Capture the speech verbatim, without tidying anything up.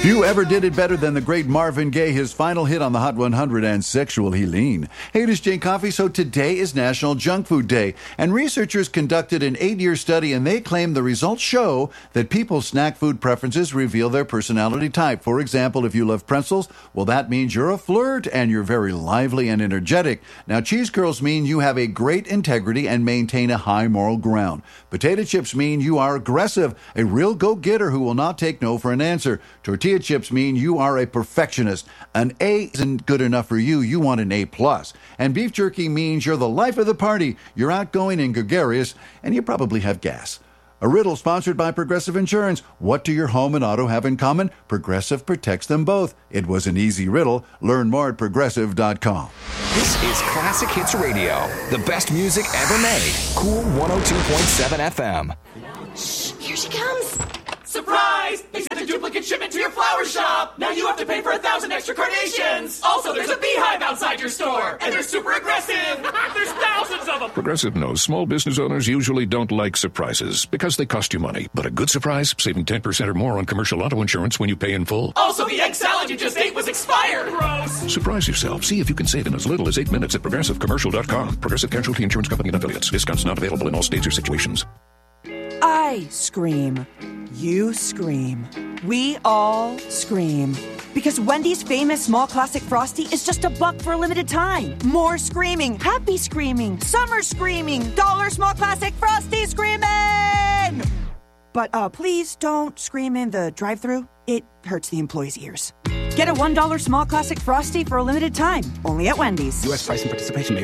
Few ever did it better than the great Marvin Gaye, his final hit on the Hot one hundred and Sexual Helene. Hey, it is Jane Coffee. So today is National Junk Food Day, and researchers conducted an eight-year study, and they claim the results show that people's snack food preferences reveal their personality type. For example, if you love pretzels, well, that means you're a flirt and you're very lively and energetic. Now, cheese curls mean you have a great integrity and maintain a high moral ground. Potato chips mean you are aggressive, a real go-getter who will not take no for an answer. Tortilla chips mean you are a perfectionist. An A isn't good enough for you. You want an A plus. And beef jerky means you're the life of the party. You're outgoing and gregarious, and you probably have gas. A riddle sponsored by Progressive Insurance. What do your home and auto have in common? Progressive protects them both. It was an easy riddle. Learn more at progressive dot com. This is Classic Hits Radio. The best music ever made. Cool one oh two point seven F M. Shh, here she comes. Surprise! They sent a duplicate shipment to your flower shop! Now you have to pay for a thousand extra carnations! Also, there's a beehive outside your store! And they're super aggressive! There's thousands of them! Progressive knows small business owners usually don't like surprises because they cost you money. But a good surprise, saving ten percent or more on commercial auto insurance when you pay in full. Also, the egg salad you just ate was expired! Gross! Surprise yourself. See if you can save in as little as eight minutes at progressive commercial dot com. Progressive Casualty Insurance Company and affiliates. Discounts not available in all states or situations. I scream. You scream. We all scream. Because Wendy's famous small classic Frosty is just a buck for a limited time. More screaming. Happy screaming. Summer screaming. Dollar small classic Frosty screaming! But uh, please don't scream in the drive-thru. It hurts the employees' ears. Get a one dollar small classic Frosty for a limited time. Only at Wendy's. U S price and participation may